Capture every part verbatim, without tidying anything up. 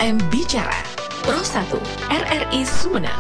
M Bicara, Pro satu, R R I Sumeneb.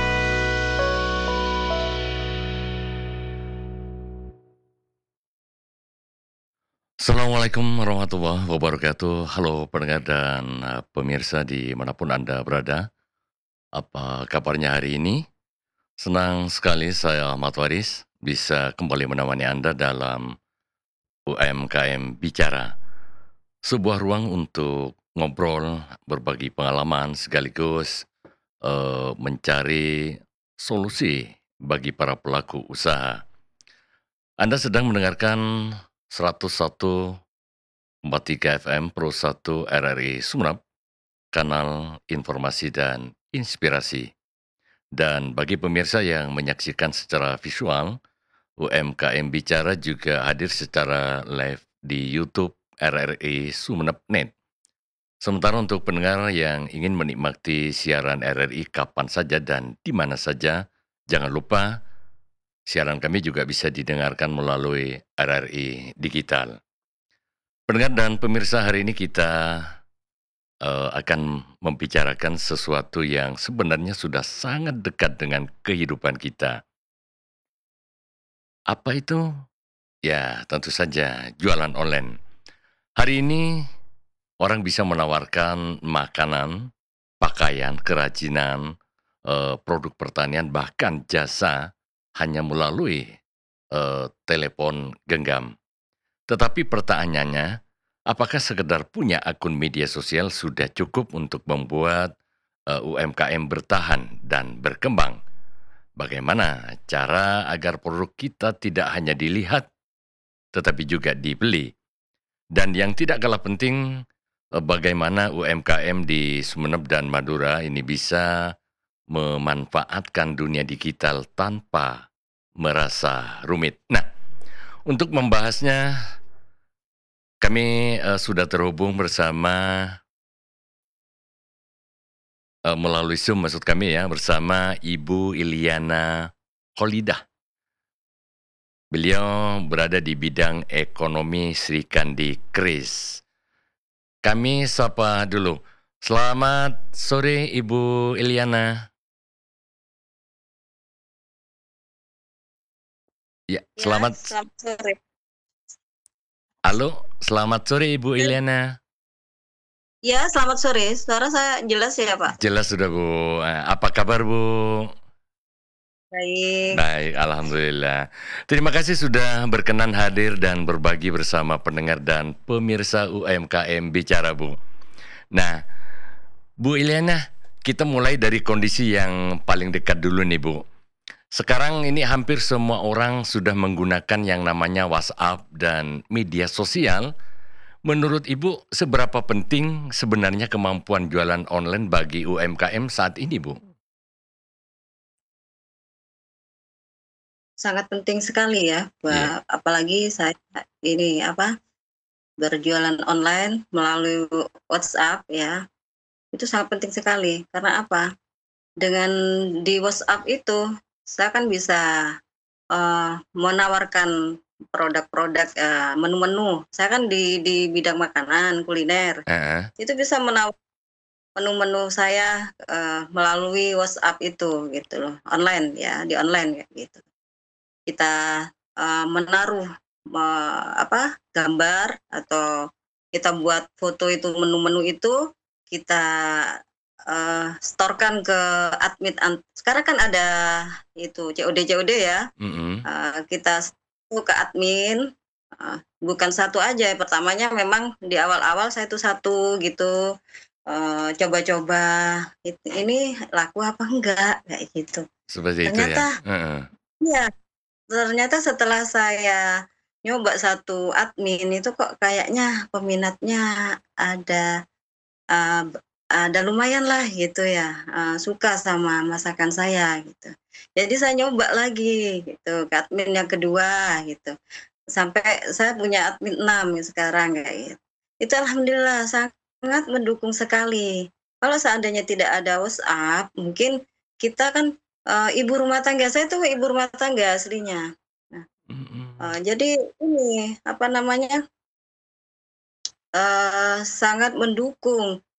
Assalamualaikum warahmatullahi wabarakatuh. Halo pendengar dan uh, pemirsa dimanapun Anda berada. Apa kabarnya hari ini? Senang sekali saya Ahmad Waris bisa kembali menemani Anda dalam U M K M Bicara. Sebuah ruang untuk ngobrol, berbagi pengalaman sekaligus uh, mencari solusi bagi para pelaku usaha. Anda sedang mendengarkan seratus satu koma tiga F M Pro satu R R I Sumeneb, kanal informasi dan inspirasi. Dan bagi pemirsa yang menyaksikan secara visual, U M K M Bicara juga hadir secara live di YouTube R R I Sumeneb titik net. Sementara untuk pendengar yang ingin menikmati siaran R R I kapan saja dan di mana saja, jangan lupa siaran kami juga bisa didengarkan melalui R R I Digital. Pendengar dan pemirsa, hari ini kita uh, akan membicarakan sesuatu yang sebenarnya sudah sangat dekat dengan kehidupan kita. Apa itu? Ya, tentu saja jualan online. Hari ini orang bisa menawarkan makanan, pakaian, kerajinan, eh, produk pertanian, bahkan jasa hanya melalui eh, telepon genggam. Tetapi pertanyaannya, apakah sekedar punya akun media sosial sudah cukup untuk membuat uh, U M K M bertahan dan berkembang? Bagaimana cara agar produk kita tidak hanya dilihat, tetapi juga dibeli? Dan yang tidak kalah penting, uh, bagaimana U M K M di Sumeneb dan Madura ini bisa memanfaatkan dunia digital tanpa merasa rumit. Nah, untuk membahasnya, kami uh, sudah terhubung bersama uh, melalui Zoom maksud kami ya, bersama Ibu Iliana Kholidah. Beliau berada di bidang ekonomi Sri Kandi Kris. Kami sapa dulu. Selamat sore Ibu Iliana. Ya, Ya, selamat. selamat sore. Halo, selamat sore Ibu Ya, Iliana. ya, selamat sore. Suara saya jelas ya, Pak? Jelas sudah Bu. Eh, Apa kabar Bu? Baik. Baik, alhamdulillah. Terima kasih sudah berkenan hadir dan berbagi bersama pendengar dan pemirsa U M K M Bicara, Bu. Nah, Bu Iliana, kita mulai dari kondisi yang paling dekat dulu nih, Bu. Sekarang ini hampir semua orang sudah menggunakan yang namanya WhatsApp dan media sosial. Menurut Ibu, seberapa penting sebenarnya kemampuan jualan online bagi U M K M saat ini, Bu? Sangat penting sekali ya, Iya. Pak. Apalagi saya ini apa berjualan online melalui WhatsApp ya. Itu sangat penting sekali. Karena apa? Dengan di WhatsApp itu saya kan bisa uh, menawarkan produk-produk uh, menu-menu. Saya kan di di bidang makanan kuliner. Heeh. Itu bisa menawarkan menu-menu saya, eee, melalui WhatsApp itu gitu loh, online ya, di online kayak gitu. Kita, eee, menaruh, me apa, gambar atau kita buat foto itu menu-menu itu, kita, eee, store-kan ke admin an sekarang kan ada itu C O D C O D ya, Mhm. eee, kita itu ke admin, heeh, bukan satu aja, pertamanya memang di awal-awal saya tuh satu gitu, eee, coba-coba it ini laku apa enggak, kayak gitu. Seperti itu ya? Ternyata Heeh. iya, ternyata setelah saya nyoba satu admin itu kok kayaknya peminatnya ada, eee, b ada lumayanlah gitu ya, eee, suka sama masakan saya gitu. Jadi saya nyoba lagi gitu ke admin yang kedua gitu, sampai saya punya admin enam sekarang kayak gitu. Itu alhamdulillah sangat mendukung sekali. Kalau seandainya tidak ada WhatsApp, mungkin kita kan, eee, ibu rumah tangga, saya tuh ibu rumah tangga aslinya. Nah, eee, Mhm. jadi ini, apa namanya, eee, sangat mendukung.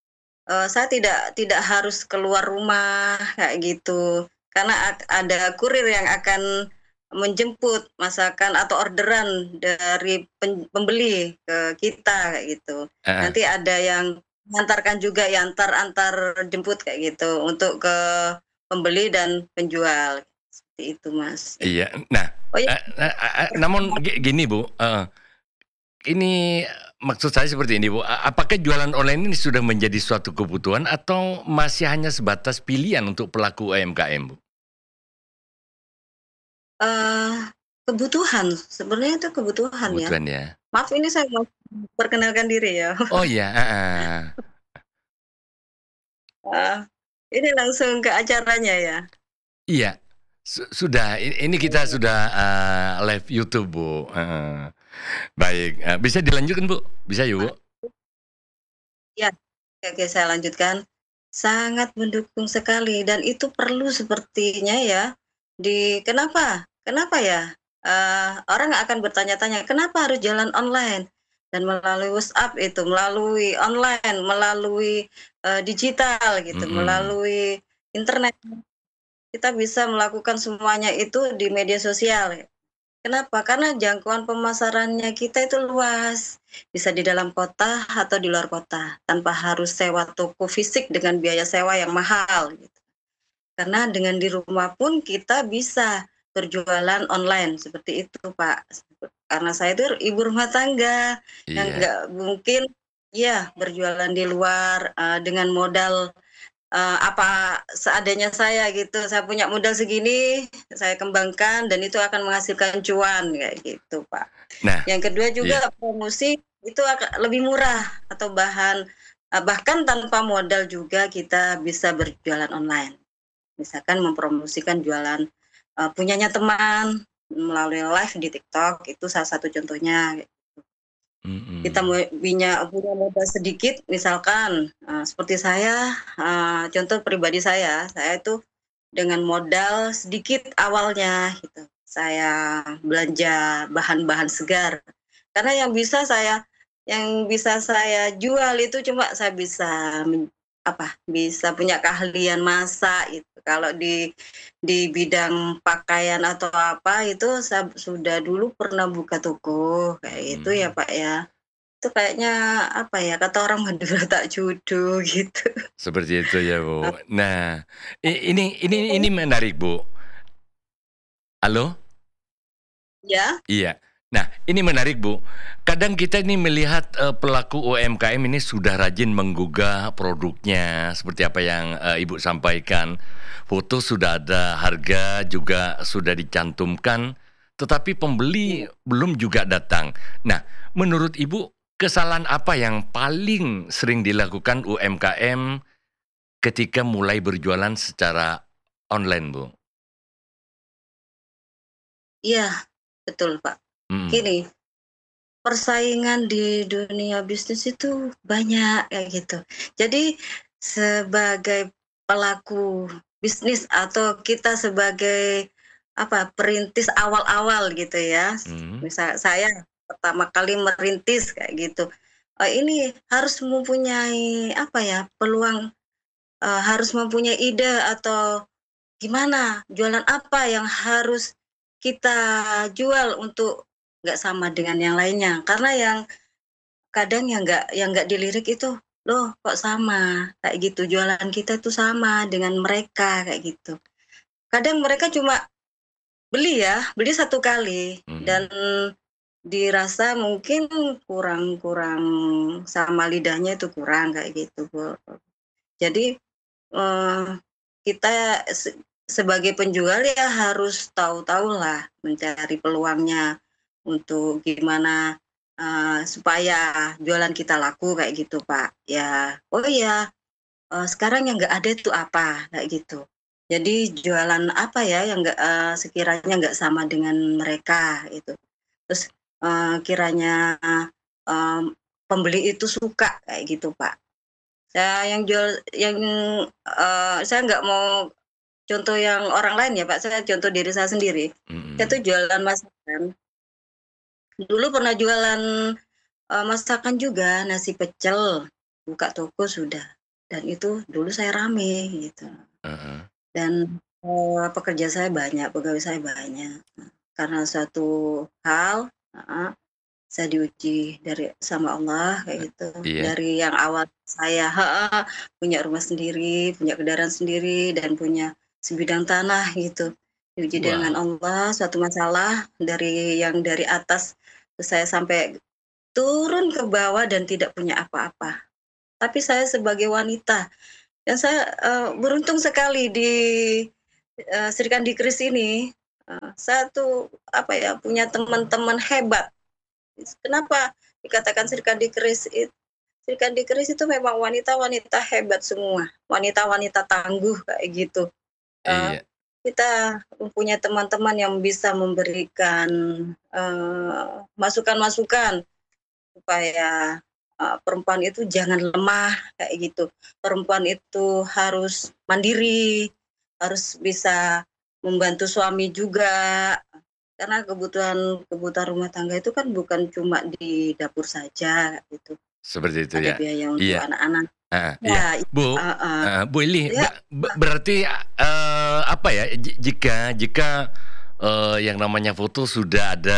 eee, saya tidak tidak harus keluar rumah kayak gitu. Karena ak ada kurir yang akan menjemput masakan atau orderan dari pen pembeli ke kita kayak gitu. Heeh. Nanti ada yang mengantarkan juga ya antar antar jemput kayak gitu untuk ke pembeli dan penjual, seperti itu, Mas. Iya, nah, Oh ya eee eee eee, namun gi gini Bu, heeh, ini maksud saya seperti ini Bu, a apakah jualan online ini sudah menjadi suatu kebutuhan atau masih hanya sebatas pilihan untuk pelaku U M K M, Bu? Eee, kebutuhan, sebenarnya itu kebutuhan ya. Kebutuhan ya? Maaf ini saya mau perkenalkan diri ya. Oh iya, heeh. Heeh, ini langsung ke acaranya ya? Iya, su sudah, i ini kita Oh. sudah, eee, live YouTube Bu, heeh. Baik, eee, bisa dilanjutkan Bu, bisa ya Bu? Ya, oke oke saya lanjutkan. Sangat mendukung sekali dan itu perlu sepertinya ya, di kenapa kenapa ya, eee, orang akan bertanya-tanya, "Kenapa harus jalan online?" Dan melalui WhatsApp itu, melalui online, melalui, eee, digital gitu, Mhm. melalui internet, kita bisa melakukan semuanya itu di media sosial. Kenapa? Karena jangkauan pemasarannya kita itu luas, bisa di dalam kota atau di luar kota, tanpa harus sewa toko fisik dengan biaya sewa yang mahal gitu. Karena dengan di rumah pun kita bisa berjualan online, seperti itu, Pak. Karena saya itu ibu rumah tangga yang Iya. nggak mungkin ya berjualan di luar, eee, dengan modal, eee, apa seadanya saya gitu. Saya punya modal segini, saya kembangkan dan itu akan menghasilkan cuan, kayak gitu, Pak. Nah, Yang kedua juga iya. promosi itu aka lebih murah atau bahan eee, bahkan tanpa modal juga kita bisa berjualan online. Misalkan mempromosikan jualan, eee, punyanya teman melalui live di TikTok, itu salah satu contohnya. Kita Mhm. mue binya punya modal sedikit misalkan, eee, seperti saya, eee, contoh pribadi saya, saya itu dengan modal sedikit awalnya gitu, saya belanja bahan-bahan segar. Karena yang bisa saya yang bisa saya jual itu cuma saya bisa men apa, bisa punya keahlian masak gitu. Kalau di di bidang pakaian atau apa itu saya sudah dulu pernah buka toko, kayak gitu ya, Mhm. Pak, ya. Itu kayaknya apa ya, kata orang Madura tak judo gitu. Seperti itu ya Eee Bu. Nah, i ini ini ini menarik Bu. Halo? Ya? Iya. Nah, ini menarik Bu. Kadang kita ini melihat, eee, pelaku U M K M ini sudah rajin menggugah produknya, seperti apa yang, eee, Ibu sampaikan. Foto sudah ada, harga juga sudah dicantumkan, tetapi pembeli Iya. belum juga datang. Nah, menurut Ibu, kesalahan apa yang paling sering dilakukan U M K M ketika mulai berjualan secara online, Bu? Iya, betul, Pak. Mhm. Gini, persaingan di dunia bisnis itu banyak kayak gitu. Jadi sebagai pelaku bisnis atau kita sebagai apa, perintis awal-awal gitu ya, Mhm. misal saya pertama kali merintis kayak gitu, eee, ini harus mempunyai apa ya, peluang, eee, harus mempunyai ide atau gimana, jualan apa yang harus kita jual untuk nggak sama dengan yang lainnya. Karena yang kadang yang nggak yang nggak dilirik itu, "Loh kok sama?" Kayak gitu, jualan kita tuh sama dengan mereka, kayak gitu. Kadang mereka cuma beli ya, beli satu kali dan Mhm. dirasa mungkin kurang kurang sama lidahnya itu kurang, kayak gitu, Bu. Jadi, eee, kita se sebagai penjual ya harus tahu-tahu lah mencari peluangnya untuk gimana, eee, supaya jualan kita laku kayak gitu, Pak. Ya, oh iya, eee, sekarang yang nggak ada itu apa, kayak gitu. Jadi jualan apa ya yang nggak, eee, sekiranya nggak sama dengan mereka itu. Terus, eee, kiranya, mmm, pembeli itu suka, kayak gitu, Pak. Saya yang jual yang, eee, saya nggak mau contoh yang orang lain ya, Pak, saya contoh diri saya sendiri. Saya tuh Mhm. jualan masakan. Dulu pernah jualan, eee, masakan juga, nasi pecel, buka toko sudah. dan itu dulu saya rame gitu. Heeh. Dan, eee, pekerja saya banyak, pegawai saya banyak. Nah, karena suatu hal heeh, saya diuji dari sama Allah kayak E gitu. iya. Dari yang awal saya heeh, punya rumah sendiri, punya kendaraan sendiri, dan punya sebidang tanah gitu. Diuji dengan Wow. Allah, suatu masalah dari yang dari atas saya sampai turun ke bawah dan tidak punya apa-apa. Tapi saya sebagai wanita dan saya, eee, beruntung sekali di, eee, Serikandi Keris ini, eee, saya tuh apa ya, punya teman-teman hebat. Kenapa dikatakan Serikandi Keris it Serikandi Keris itu memang wanita-wanita hebat semua, wanita-wanita tangguh kayak gitu. Eee, Iya. kita mempunyai teman-teman yang bisa memberikan, eee, masukan-masukan supaya, eee, perempuan itu jangan lemah kayak gitu. Perempuan itu harus mandiri, harus bisa membantu suami juga. Karena kebutuhan kebutuhan rumah tangga itu kan bukan cuma di dapur saja gitu. Seperti itu Ada ya? biaya untuk Iya. anak-anak. Heeh, iya. Ya, itu Bu heeh. heeh, Bu Ili, Ya, be be Mbak. berarti, eee, apa ya, ji jika jika, eee, yang namanya foto sudah ada,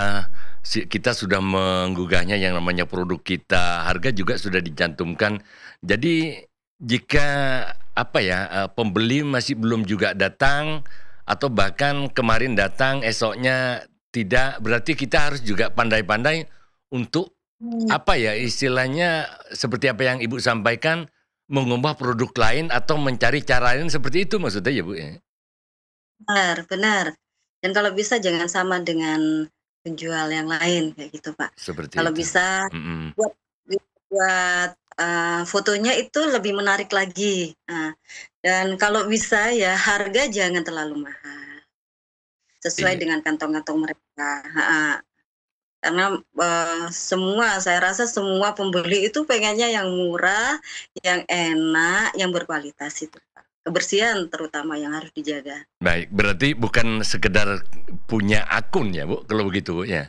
si kita sudah menggugahnya yang namanya produk kita, harga juga sudah dicantumkan. Jadi jika, apa ya, eee, pembeli masih belum juga datang, atau bahkan kemarin datang esoknya tidak, berarti kita harus juga pandai-pandai untuk, Mmm. apa ya, istilahnya seperti apa yang Ibu sampaikan, mengubah produk lain atau mencari cara lain seperti itu maksudnya ya, Bu, ya? Benar benar. Dan kalau bisa jangan sama dengan penjual yang lain, kayak gitu, Pak. Seperti Kalau itu. bisa Mhm. buat buat, eee, fotonya itu lebih menarik lagi. Nah, dan kalau bisa ya harga jangan terlalu mahal. Sesuai Iya. dengan kantong-kantong mereka, heeh. Karena, eee, semua saya rasa semua pembeli itu pengennya yang murah, yang enak, yang berkualitas itu, Pak. Kebersihan terutama yang harus dijaga. Baik, berarti bukan sekedar punya akun ya, Bu, kalau begitu, Bu, ya?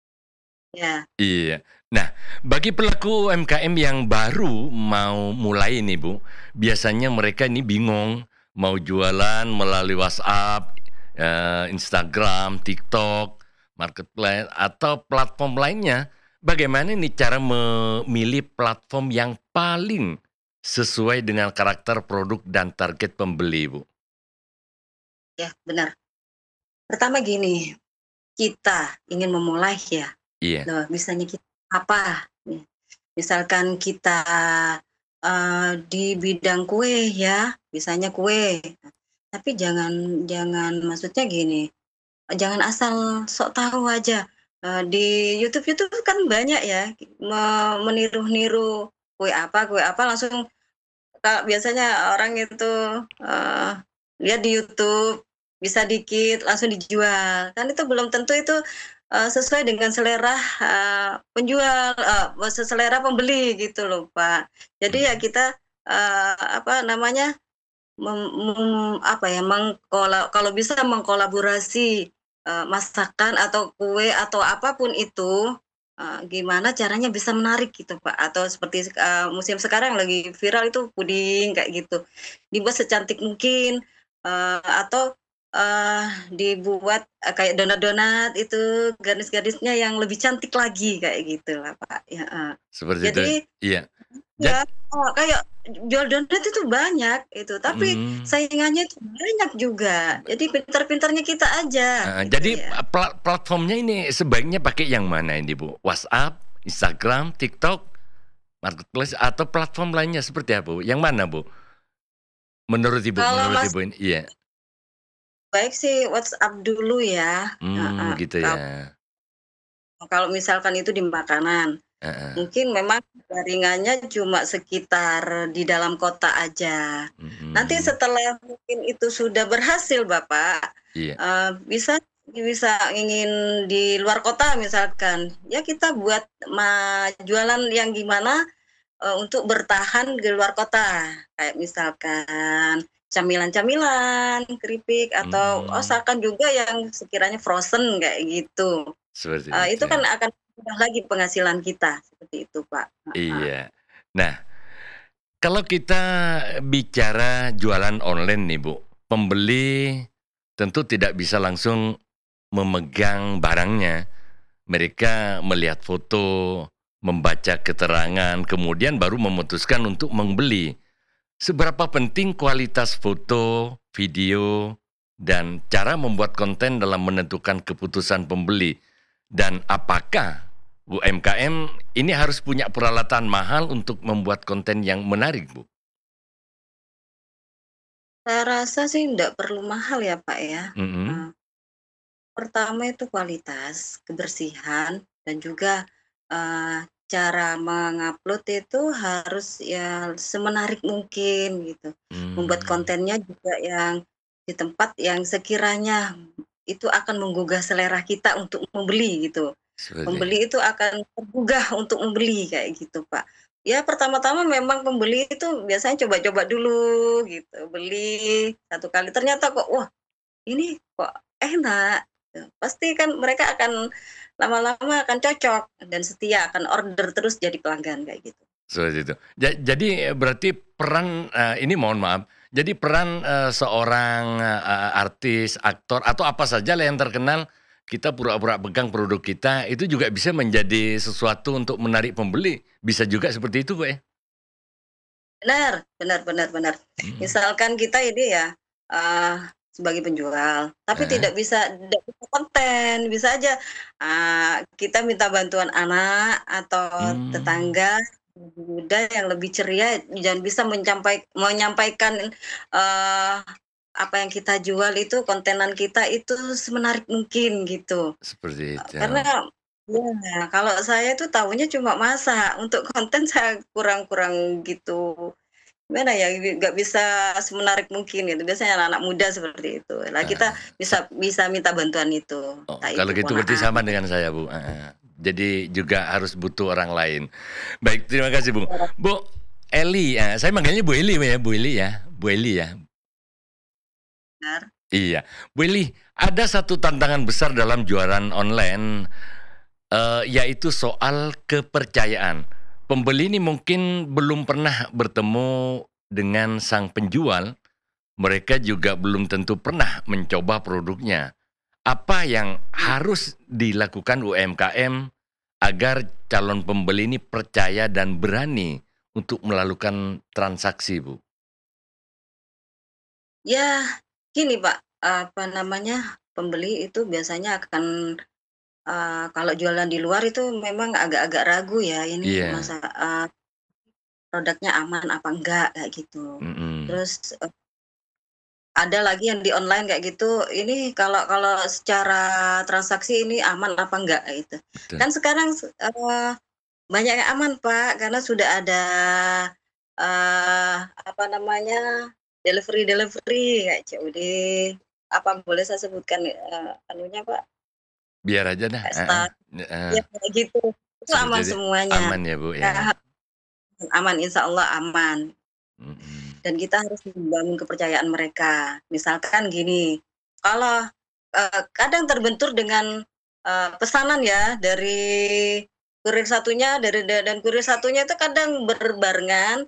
Ya. Iya. Nah, bagi pelaku U M K M yang baru mau mulai nih, Bu, biasanya mereka ini bingung mau jualan melalui WhatsApp, eee, Instagram, TikTok, marketplace, atau platform lainnya. Bagaimana nih cara memilih platform yang paling sesuai dengan karakter produk dan target pembeli, Bu? Ya, benar. Pertama gini, kita ingin memulai ya, Iya. loh bisanya kita apa, nih. Misalkan kita, eee, di bidang kue ya, misalnya kue, tapi jangan jangan maksudnya gini, jangan asal sok tahu aja, eee, di YouTube-YouTube kan banyak ya, me meniru-niru kue apa kue apa langsung Kak, biasanya orang itu, eee, lihat di YouTube, bisa dikit langsung dijual. Kan itu belum tentu itu, eee, sesuai dengan selera, eee, penjual, eee, se selera pembeli gitu loh, Pak. Jadi ya Mhm. kita, eee, apa namanya, mem mem apa ya, mengkola kalau bisa mengkolaborasi, eee, masakan atau kue atau apa pun itu, eee, gimana caranya bisa menarik gitu, Pak. Atau seperti, eee, musim sekarang lagi viral itu puding kayak gitu. Dibuat secantik mungkin, eee, atau, eee, dibuat, eee, kayak donat-donat itu garis-garisnya yang lebih cantik lagi, kayak gitulah, Pak, ya heeh. Seperti itu, Jadi iya. Jad ya, oh, kayak jual donat itu banyak itu, tapi Mhm. saingannya itu banyak juga. Jadi pintar-pintarnya kita aja, Heeh, gitu jadi, ya. eee, plat platformnya ini sebaiknya pakai yang mana ini, Bu? WhatsApp, Instagram, TikTok, marketplace, atau platform lainnya seperti apa, Bu? Yang mana, Bu? Menurut Ibu Kalau menurut Mas Ibu ini iya. baik sih WhatsApp dulu ya, Mmm, heeh. gitu Kal ya. kalau misalkan itu di makanan, Heeh. mungkin memang jaringannya cuma sekitar di dalam kota aja. Nanti Mhm. setelah mungkin itu sudah berhasil Bapak, Iya. eee, bisa bisa ingin di luar kota misalkan, ya kita buat ma jualan yang gimana, eee, untuk bertahan di luar kota. Kayak misalkan camilan-camilan, keripik, atau Mhm. usahakan juga yang sekiranya frozen kayak gitu. Seperti Eee, itu itu kan ya. akan menambah lagi penghasilan kita, seperti itu, Pak, heeh. Iya. Nah Kalau kita bicara jualan online nih Bu, pembeli tentu tidak bisa langsung memegang barangnya. Mereka melihat foto, membaca keterangan, kemudian baru memutuskan untuk membeli. Seberapa penting kualitas foto, video, dan cara membuat konten dalam menentukan keputusan pembeli? Dan apakah U M K M ini harus punya peralatan mahal untuk membuat konten yang menarik, Bu? Saya rasa sih nggak perlu mahal ya, Pak, ya. Mhm. Eee, pertama itu kualitas, kebersihan, dan juga, eee, cara mengupload itu harus ya semenarik mungkin gitu. Membuat Mmm, kontennya juga yang di tempat yang sekiranya itu akan menggugah selera kita untuk membeli gitu. seperti Pembeli itu akan tergugah untuk membeli kayak gitu, Pak. Ya pertama-tama memang pembeli itu biasanya coba-coba dulu gitu, beli satu kali ternyata kok, wah ini kok enak, gitu. Pasti kan mereka akan lama-lama akan cocok dan setia akan order terus jadi pelanggan kayak gitu. seperti itu. Ja jadi eh, berarti peran, eee, ini mohon maaf, jadi peran, eee, seorang, eee, artis, aktor, atau apa sajalah yang terkenal, kita pura-pura pegang produk kita, itu juga bisa menjadi sesuatu untuk menarik pembeli, bisa juga seperti itu, Bu, ya? Benar benar benar benar. Mhm, Misalkan kita ini ya, eee, sebagai penjual, tapi heeh, tidak bisa tidak bisa konten, bisa aja, eee, kita minta bantuan anak atau mmm, tetangga lebih muda yang lebih ceria dan bisa mencampai menyampaikan, eee, apa yang kita jual itu, kontenan kita itu semenarik mungkin gitu. seperti Eee, itu. karena ya, kalau saya tuh tahunya cuma masak, untuk konten saya kurang-kurang gitu. Gimana ya, nggak bisa semenarik mungkin gitu, biasanya anak-anak muda seperti itu. Nah, kita Heeh, sa bisa bisa minta bantuan itu, oh, entah kalau itu gitu berarti ponaan sama atau dengan saya, Bu, heeh. Jadi juga harus butuh orang lain. Baik, terima kasih, Bu. Bu Eli, eee, saya manggilnya Bu Eli ya, Bu Eli ya, Bu Eli ya? benar. Iya. Bu Eli, ada satu tantangan besar dalam jualan online, eee, yaitu soal kepercayaan. Pembeli ini mungkin belum pernah bertemu dengan sang penjual, mereka juga belum tentu pernah mencoba produknya. Apa yang harus dilakukan U M K M agar calon pembeli ini percaya dan berani untuk melakukan transaksi, Bu? Ya, gini Pak, apa namanya, pembeli itu biasanya akan, eee, kalau jualan di luar itu memang agak-agak ragu ya, ini Iya, masa eee, produknya aman apa enggak, kayak gitu. mhm, Terus, eee, ada lagi yang di online kayak gitu, ini kalau kalau secara transaksi ini aman apa enggak, kayak gitu. betul. Kan sekarang se eee banyak yang aman, Pak, karena sudah ada, eee, apa namanya, delivery-delivery kayak C O D, apa boleh saya sebutkan, eee, anunya, Pak, Biar aja dah, kayak heeh, Star heeh. ya kayak gitu. Itu Seperti aman itu, semuanya. aman ya, Bu, ya? Ya aman, insya Allah aman. Mhm, Dan kita harus membangun kepercayaan mereka. Misalkan gini, kalau, eee, kadang terbentur dengan, eee, pesanan ya dari kurir satunya dari da dan kurir satunya itu kadang berbarengan,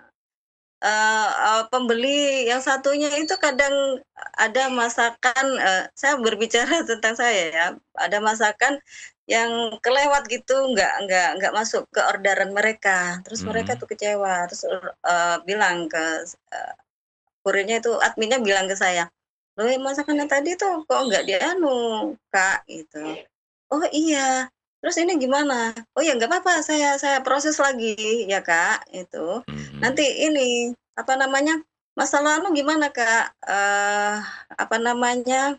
eee eee, pembeli yang satunya itu kadang ada masakan, eee, saya berbicara tentang saya ya, ada masakan yang kelewat gitu, nggak nggak nggak masuk ke orderan mereka, terus mereka mhm, tuh kecewa, terus, eee, bilang ke kurirnya itu adminnya bilang ke saya, "Loh yang masakan yang tadi tuh kok nggak dianu, Kak?" Gitu. "Oh iya, terus ini gimana?" "Oh ya nggak apa-apa saya saya proses lagi ya, Kak," itu. mhm, "Nanti ini, apa namanya, masalah anu gimana, Kak, eee, apa namanya,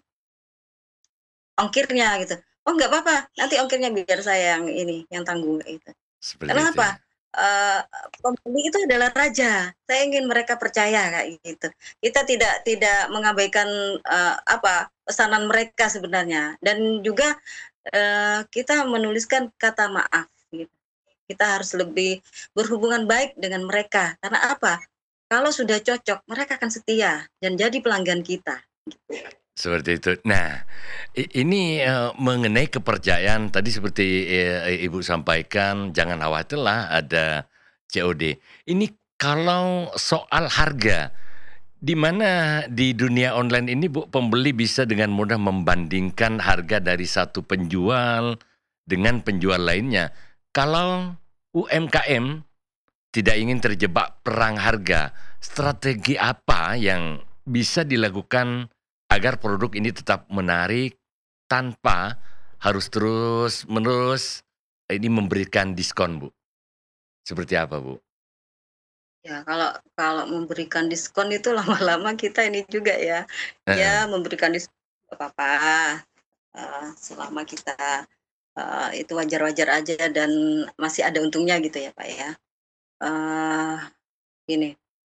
ongkirnya?" Gitu. "Oh nggak apa-apa, nanti ongkirnya biar saya yang ini, yang tanggung," gitu. seperti itu ya? Kenapa? Eee, pembeli itu adalah raja, saya ingin mereka percaya kayak gitu. Kita tidak tidak mengabaikan, eee, apa, pesanan mereka sebenarnya dan juga, eee, kita menuliskan kata maaf gitu. Kita harus lebih berhubungan baik dengan mereka, karena apa? Kalau sudah cocok, mereka akan setia dan jadi pelanggan kita. Seperti itu. Nah, i ini, eee, mengenai kepercayaan tadi seperti, eee, Ibu sampaikan, jangan khawatirlah ada C O D. Ini kalau soal harga, di mana di dunia online ini Bu, pembeli bisa dengan mudah membandingkan harga dari satu penjual dengan penjual lainnya. Kalau U M K M tidak ingin terjebak perang harga, strategi apa yang bisa dilakukan agar produk ini tetap menarik tanpa harus terus-menerus ini memberikan diskon, Bu? Seperti apa, Bu? Ya, kalau kalau memberikan diskon itu lama-lama kita ini juga ya, ya Heeh. memberikan diskon nggak apa-apa, eee, selama kita, eee, itu wajar-wajar aja dan masih ada untungnya gitu ya, Pak, ya. Eee, gini,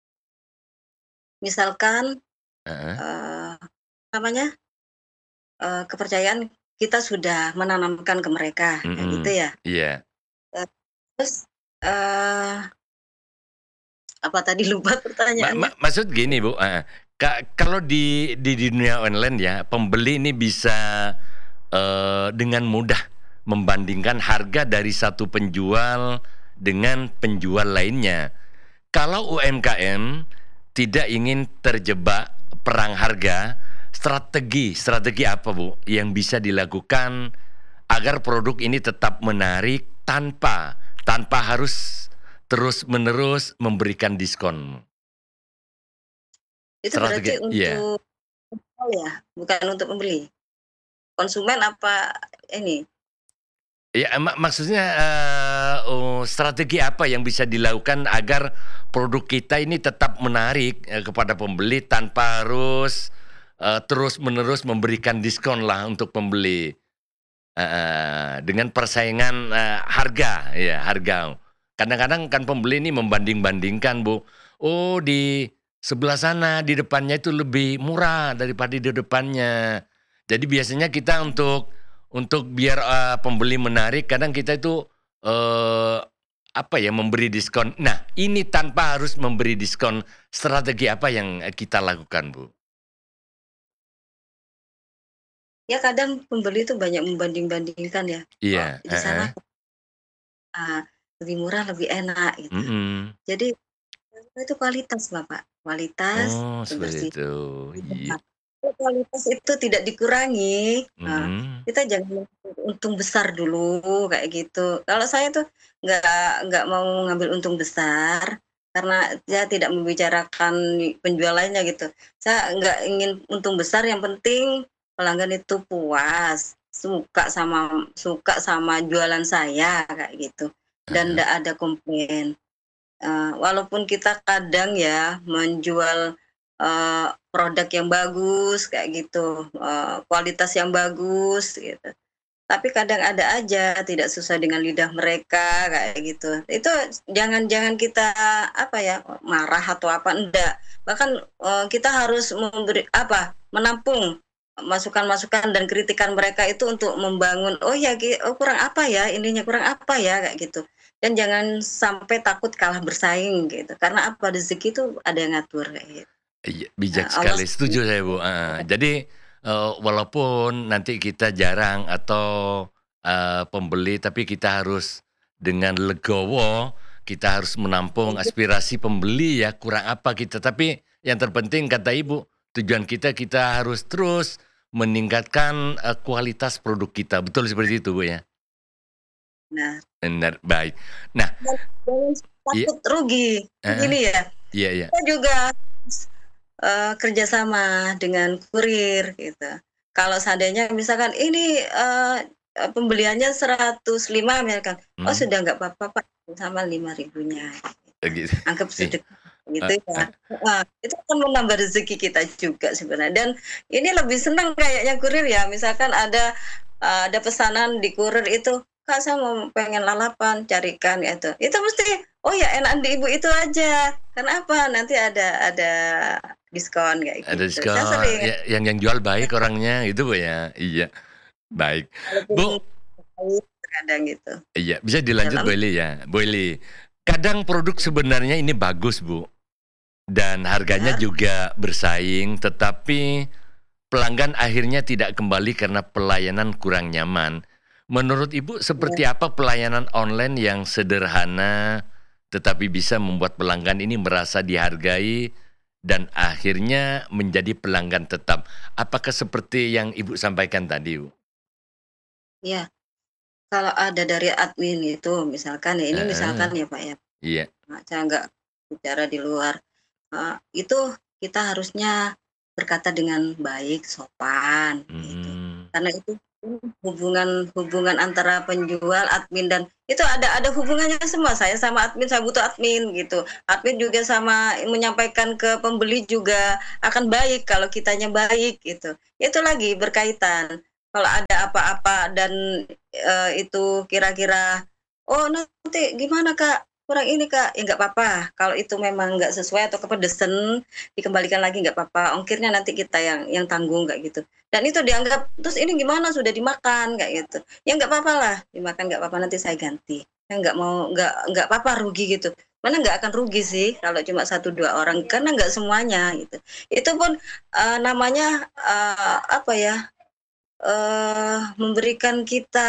misalkan, Heeh. eee, namanya, eee, kepercayaan kita sudah menanamkan ke mereka, kayak gitu Mhm. ya. Iya. Eee, terus, eee, apa tadi lupa Ma ma pertanyaannya? maksud gini, Bu, heeh, ka kalau di di dunia online ya, pembeli ini bisa, eee, dengan mudah membandingkan harga dari satu penjual dengan penjual lainnya. Kalau U M K M tidak ingin terjebak perang harga, strategi strategi apa, Bu, yang bisa dilakukan agar produk ini tetap menarik tanpa tanpa harus terus-menerus memberikan diskon? Itu Strategi berarti iya. untuk penjual ya, bukan untuk pembeli? Konsumen apa ini? Iya, mak maksudnya, eee, oh, strategi apa yang bisa dilakukan agar produk kita ini tetap menarik, eee, kepada pembeli tanpa harus, eee, terus-menerus memberikan diskon lah untuk pembeli? Heeh, dengan persaingan, eee, harga, ya harga. Kadang-kadang kan pembeli ini membanding-bandingkan, Bu. Oh, di sebelah sana, di depannya itu lebih murah daripada di depannya. Jadi biasanya kita untuk untuk biar, eee, pembeli menarik, kadang kita itu, eee, apa ya, memberi diskon. Nah, ini tanpa harus memberi diskon, strategi apa yang, eee, kita lakukan, Bu? Ya kadang pembeli itu banyak membanding-bandingkan ya, kok Iya, di sana, heeh. eee, lebih murah, lebih enak gitu. Mhm. Jadi itu kualitas lah, Pak, kualitas, Oh, seperti kebersihan. itu. Iya. Kalau kualitas itu tidak dikurangi, eee, Mhm. kita jangan untung besar dulu kayak gitu. Kalau saya tuh nggak nggak mau ngambil untung besar, karena saya tidak membicarakan penjual lainnya gitu. Saya nggak ingin untung besar, yang penting pelanggan itu puas, suka sama suka sama jualan saya kayak gitu, dan Heeh. ndak ada komplain. Eee, walaupun kita kadang ya menjual, eee, produk yang bagus kayak gitu, eee, kualitas yang bagus gitu, tapi kadang ada aja tidak sesuai dengan lidah mereka kayak gitu. Itu jangan jangan kita apa ya, marah atau apa, enggak. Bahkan, eee, kita harus memberi apa, menampung masukan-masukan dan kritikan mereka itu untuk membangun, "Oh ya gi oh kurang apa ya ininya, kurang apa ya?" Kayak gitu. Dan jangan sampai takut kalah bersaing gitu, karena apa, rezeki itu ada yang ngatur kayak gitu. Iya, Eee, bijak Allah sekali, setuju saya, Bu, heeh. Jadi, eee, walaupun nanti kita jarang atau, eee, pembeli, tapi kita harus dengan legowo, kita harus menampung aspirasi pembeli ya, kurang apa kita. Tapi yang terpenting kata Ibu, tujuan kita, kita harus terus meningkatkan, eee, kualitas produk kita. Betul seperti itu, Bu, ya? Nah, Benar, baik. Nah, dan jangan iya, takut rugi. heeh, Gini ya, iya iya, kita juga eee, kerjasama dengan kurir gitu. Kalau seandainya misalkan ini, eee eee, pembeliannya seratus lima misalkan, "Oh mhm, sudah nggak apa-apa Pak, sama lima ribunya," oh gitu. anggap Ih, sedekah gitu ya. heeh, Heeh, itu akan menambah rezeki kita juga sebenarnya, dan ini lebih senang kayaknya kurir ya, misalkan ada, eee, ada pesanan di kurir itu, "Kak saya mau pengen lalapan, carikan," itu. Itu mesti, "Oh ya enakan di Ibu itu aja." Karena apa, nanti ada ada diskon kayak ada gitu. Saya diskon, sering ya yang yang jual baik orangnya gitu, Bu, ya? Iya, baik. walaupun Bu, kadang gitu. iya, bisa dilanjut Dalam boleh ya? Boleh. Kadang produk sebenarnya ini bagus, Bu, dan harganya benar, juga bersaing, tetapi pelanggan akhirnya tidak kembali karena pelayanan kurang nyaman. Menurut Ibu benar. seperti apa pelayanan online yang sederhana tetapi bisa membuat pelanggan ini merasa dihargai dan akhirnya menjadi pelanggan tetap. Apakah seperti yang Ibu sampaikan tadi, Bu? Iya, kalau ada dari admin itu misalkan ya, ini misalkan Heeh, ya, Pak, ya, iya. saya nggak bicara di luar, eee, itu kita harusnya berkata dengan baik, sopan, gitu. Mhm. Karena itu hubungan hubungan antara penjual, admin, dan itu ada ada hubungannya semua, saya sama admin, saya butuh admin, gitu. Admin juga sama menyampaikan ke pembeli juga akan baik kalau kitanya baik, gitu. Itu lagi berkaitan. Kalau ada apa-apa dan, eee, itu kira-kira, "Oh, nanti gimana, Kak? Kurang ini, Kak." Ya nggak apa-apa, kalau itu memang nggak sesuai atau kepedesan, dikembalikan lagi nggak apa-apa, ongkirnya nanti kita yang yang tanggung, kayak gitu. Dan itu dianggap, "Terus ini gimana, sudah dimakan?" Kayak gitu. Ya nggak apa-apalah, dimakan nggak apa-apa, nanti saya ganti. Saya nggak mau nggak nggak apa-apa rugi gitu. Malah nggak akan rugi sih kalau cuma satu dua orang, karena nggak semuanya gitu. Itu pun, eee, namanya, eee, apa ya, eee, memberikan kita,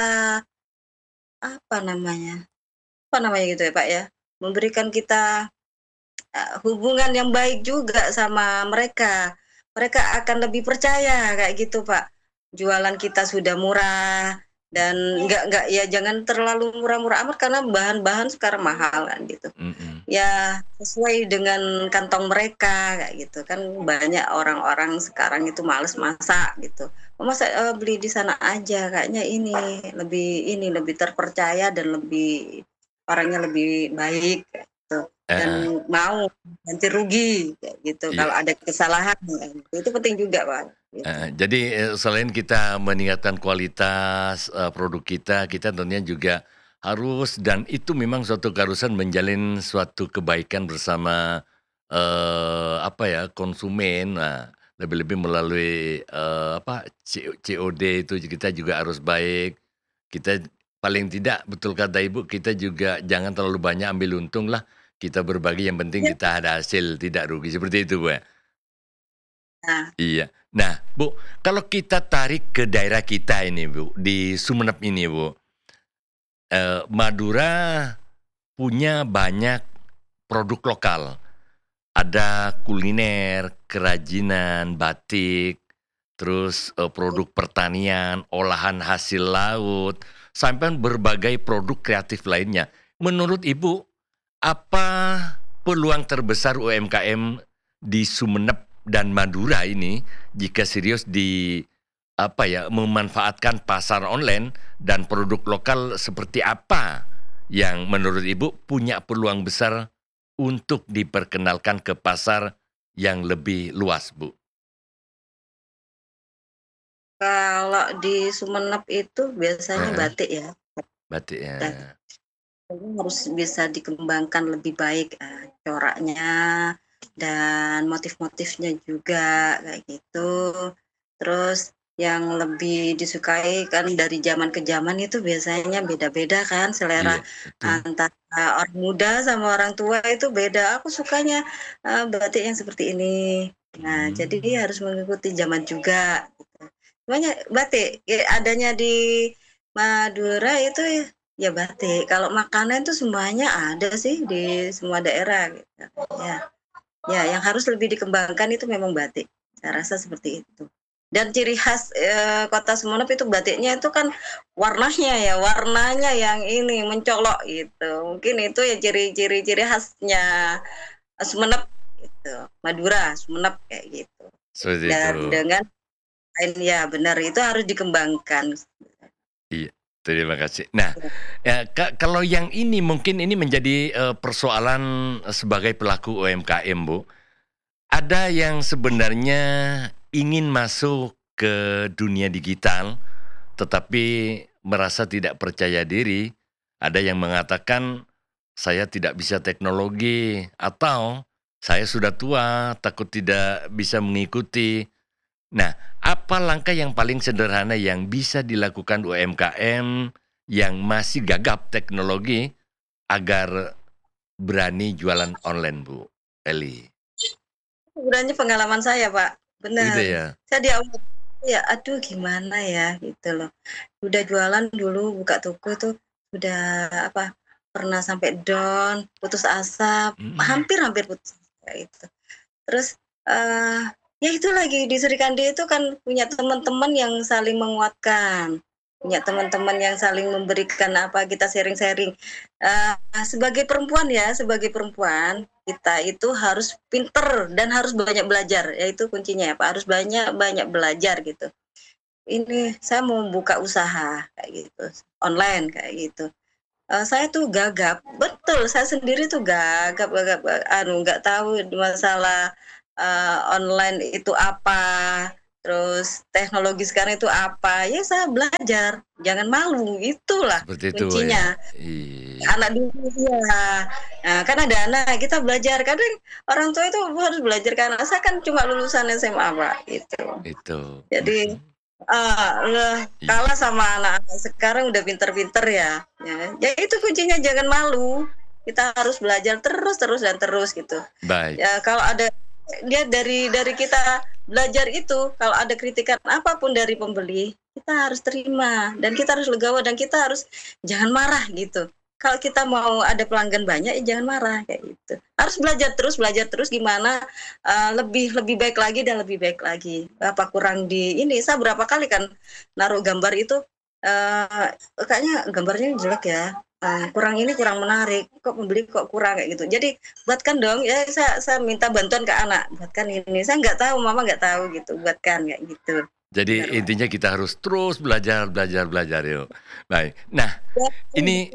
apa namanya apa namanya gitu ya, Pak, ya, memberikan kita, eee, hubungan yang baik juga sama mereka. Mereka akan lebih percaya kayak gitu, Pak. Jualan kita sudah murah dan nggak nggak ya jangan terlalu murah-murah amat karena bahan-bahan sekarang mahal kan gitu. Mhm. Ya sesuai dengan kantong mereka kayak gitu kan, banyak orang-orang sekarang itu males masak gitu. "Oh masa, eee, beli di sana aja, kayaknya ini lebih ini, lebih terpercaya dan lebih orangnya lebih baik," kayak gitu, dan Heeh, mau ganti rugi kayak gitu iya. kalau ada kesalahan kayak gitu. Itu penting juga, Pak, gitu. Heeh, jadi, eee, selain kita meningkatkan kualitas, eee, produk kita, kita tentunya juga harus dan itu memang suatu keharusan menjalin suatu kebaikan bersama, eee, apa ya, konsumen. Nah, lebih-lebih melalui, eee, apa, C C O D itu kita juga harus baik. Kita paling tidak betul kata Ibu, kita juga jangan terlalu banyak ambil untung lah, kita berbagi yang penting Ya, kita ada hasil, tidak rugi, seperti itu, Bu, ya? nah, Iya. Nah, Bu, kalau kita tarik ke daerah kita ini, Bu, di Sumeneb ini, Bu, eee, Madura punya banyak produk lokal. Ada kuliner, kerajinan, batik, terus, eee, produk pertanian, olahan hasil laut, sampai berbagai produk kreatif lainnya. Menurut Ibu, apa peluang terbesar U M K M di Sumeneb dan Madura ini jika serius di apa ya, memanfaatkan pasar online dan produk lokal seperti apa yang menurut Ibu punya peluang besar untuk diperkenalkan ke pasar yang lebih luas, Bu? kalau di Sumeneb itu biasanya Heeh, batik ya, batik dan ya. ini harus bisa dikembangkan lebih baik, eee, coraknya dan motif-motifnya juga kayak gitu. Terus yang lebih disukai kan dari zaman ke zaman itu biasanya beda-beda kan selera Iya, betul. antara orang muda sama orang tua itu beda, "Aku sukanya, eee, batik yang seperti ini." Nah, jadi dia Mmm, harus mengikuti zaman juga gitu. Makanya batik, ya adanya di Madura itu ya batik, kalau makanan tuh semuanya ada sih di semua daerah gitu, ya. Ya yang harus lebih dikembangkan itu memang batik, saya rasa seperti itu. Dan ciri khas, eee, kota Sumenep itu batiknya itu kan warnanya ya, warnanya yang ini mencolok gitu, mungkin itu ya ciri-ciri ciri khasnya, eee, Sumenep gitu, Madura, Sumenep kayak gitu. seperti itu. Dan dengan lain ya benar, itu harus dikembangkan. Iya, terima kasih. Nah, ya, Kak, kalau yang ini mungkin ini menjadi, eee, persoalan, eee, sebagai pelaku U M K M, Bu. Ada yang sebenarnya ingin masuk ke dunia digital, tetapi merasa tidak percaya diri. Ada yang mengatakan, "Saya tidak bisa teknologi," atau, "Saya sudah tua, takut tidak bisa mengikuti." Nah, apa langkah yang paling sederhana yang bisa dilakukan U M K M yang masih gagap teknologi agar berani jualan online, Bu Eli? Sebenarnya pengalaman saya, Pak, Begitu bener. ya? Saya di awal ya, aduh gimana ya gitu loh. Udah jualan dulu buka toko tuh udah apa, pernah sampai down, putus asa, Mhm. hampir-hampir putus asa itu. Terus, eee, ya itu lagi di Sri Kandi itu kan punya teman-teman yang saling menguatkan, punya teman-teman yang saling memberikan apa, kita sharing-sharing. Eee, sebagai perempuan ya, sebagai perempuan, kita itu harus pinter dan harus banyak belajar, ya itu kuncinya ya Pak, harus banyak-banyak belajar gitu. Ini saya mau buka usaha kayak gitu, online kayak gitu. Eee, saya tuh gagap, betul saya sendiri tuh gagap gagap, eee, anu nggak tahu masalah, eee, online itu apa, terus teknologi sekarang itu apa, ya saya belajar, jangan malu, itulah Seperti itu, Bu, ya? kuncinya. Iya. Anak dulu iya, nah kan ada anak, kita belajar, kadang orang tua itu harus belajar ke anak, saya kan cuma lulusan S M A Pak, gitu. Itu, Jadi, mhm. eee, leh Iya. kalah sama anak-anak sekarang udah pinter-pinter ya, ya ya itu kuncinya jangan malu, kita harus belajar terus terus dan terus gitu. Baik. Ya kalau ada dia dari dari kita belajar itu, kalau ada kritikan apapun dari pembeli, kita harus terima dan kita harus legowo dan kita harus jangan marah gitu. Kalau kita mau ada pelanggan banyak, ya jangan marah, kayak gitu. Harus belajar terus belajar terus gimana, eee, lebih lebih baik lagi dan lebih baik lagi. Apa kurang di ini, saya berapa kali kan naruh gambar itu, eee, kayaknya gambarnya jelek ya, eee, kurang ini, kurang menarik, kok pembeli kok kurang, kayak gitu. Jadi, buatkan dong, ya saya saya minta bantuan ke anak, buatkan ini, saya nggak tahu, mama nggak tahu gitu, buatkan, kayak gitu. Benar, Jadi Pak. intinya kita harus terus belajar belajar belajar, yuk. Baik. Nah, ini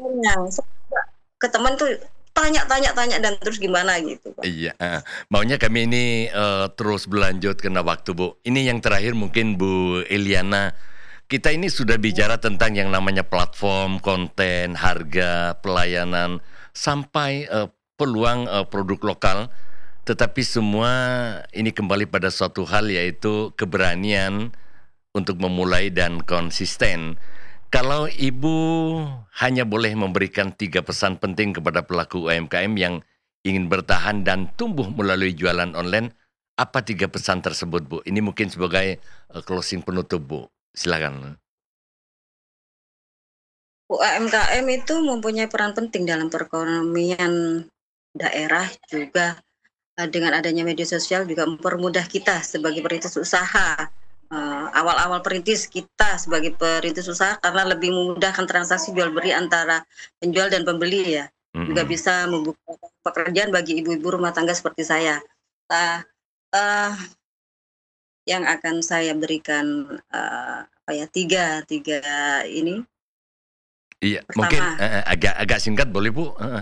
Ke teman tuh tanya tanya tanya dan terus gimana gitu, Pak. Iya, heeh. Maunya kami ini, eee, terus berlanjut karena waktu, Bu. Ini yang terakhir mungkin Bu Iliana, kita ini sudah bicara tentang yang namanya platform, konten, harga, pelayanan, sampai, eee, peluang, eee, produk lokal, tetapi semua ini kembali pada suatu hal yaitu keberanian untuk memulai dan konsisten. Kalau Ibu hanya boleh memberikan tiga pesan penting kepada pelaku U M K M yang ingin bertahan dan tumbuh melalui jualan online, apa tiga pesan tersebut, Bu? Ini mungkin sebagai, eee, closing penutup, Bu. Silakan. U M K M itu mempunyai peran penting dalam perekonomian daerah juga, eee, dengan adanya media sosial juga mempermudah kita sebagai perintis usaha, eee, awal-awal perintis kita sebagai perintis usaha karena lebih memudahkan transaksi jual beli antara penjual dan pembeli ya, juga Mhm. bisa membuka pekerjaan bagi ibu-ibu rumah tangga seperti saya. Nah, eee, yang akan saya berikan, eee, apa ya, tiga tiga ini, Iya, mungkin pertama, heeh, agak agak singkat boleh, Bu? Heeh.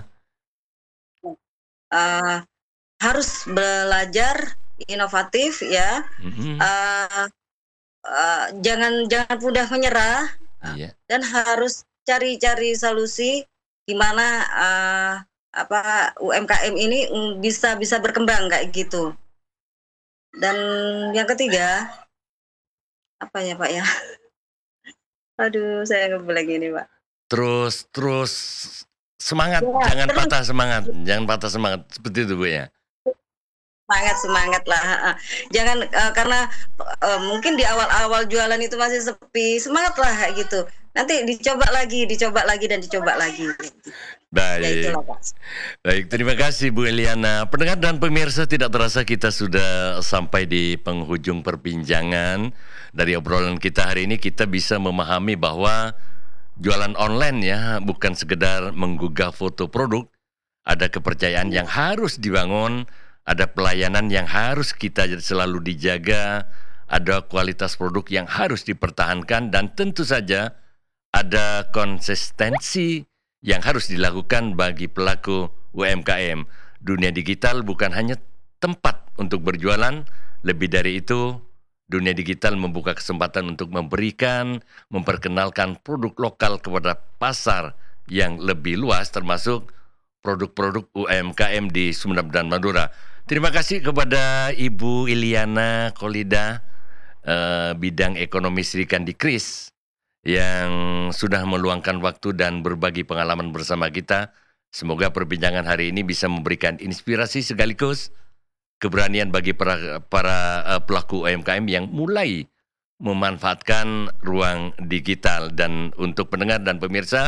eee, harus belajar inovatif ya, Mhm. eee eee, jangan jangan mudah menyerah, eee, Iya. dan harus cari-cari solusi gimana, eee, apa, U M K M ini, mmm, bisa bisa berkembang kayak gitu. Dan yang ketiga, apa ya, Pak, ya? Aduh saya nge-blank ini, Pak. Terus terus semangat, Ya, jangan terus patah semangat jangan patah semangat, seperti itu, Bu, ya? semangat semangatlah, heeh. Jangan, eee, karena, eee, mungkin di awal-awal jualan itu masih sepi, semangatlah kayak gitu. Nanti dicoba lagi dicoba lagi dan dicoba lagi, gitu. Ya Baik. itulah, Pak. Baik, terima kasih Bu Eliana. Pendengar dan pemirsa, tidak terasa kita sudah sampai di penghujung perbincangan. Dari obrolan kita hari ini kita bisa memahami bahwa jualan online ya bukan sekedar menggugah foto produk, ada kepercayaan yang harus dibangun, ada pelayanan yang harus kita selalu dijaga, ada kualitas produk yang harus dipertahankan dan tentu saja ada konsistensi yang harus dilakukan bagi pelaku U M K M. Dunia digital bukan hanya tempat untuk berjualan, lebih dari itu, dunia digital membuka kesempatan untuk memberikan, memperkenalkan produk lokal kepada pasar yang lebih luas, termasuk produk-produk U M K M di Sumeneb dan Madura. Terima kasih kepada Ibu Iliana Kolida, eh, bidang ekonomi Sri Kandi Kris, yang sudah meluangkan waktu dan berbagi pengalaman bersama kita. Semoga perbincangan hari ini bisa memberikan inspirasi sekaligus keberanian bagi para, para uh, pelaku U M K M yang mulai memanfaatkan ruang digital. Dan untuk pendengar dan pemirsa,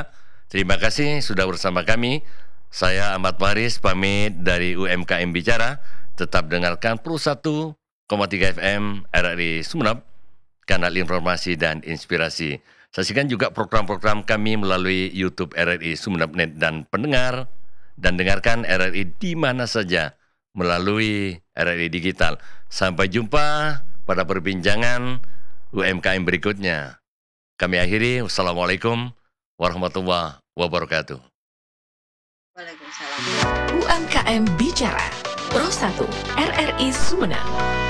Terima kasih sudah bersama kami. Saya Ahmad Faris pamit dari U M K M Bicara. Tetap dengarkan puluh satu koma tiga F M R R I Sumeneb, kanal informasi dan inspirasi. Saksikan juga program-program kami melalui YouTube R R I Sumeneb Net dan pendengar dan dengarkan R R I di mana saja melalui R R I Digital. Sampai jumpa pada perbincangan U M K M berikutnya. Kami akhiri. Wassalamualaikum warahmatullahi wabarakatuh. Waalaikumsalam. U M K M Bicara Pro satu R R I Sumeneb.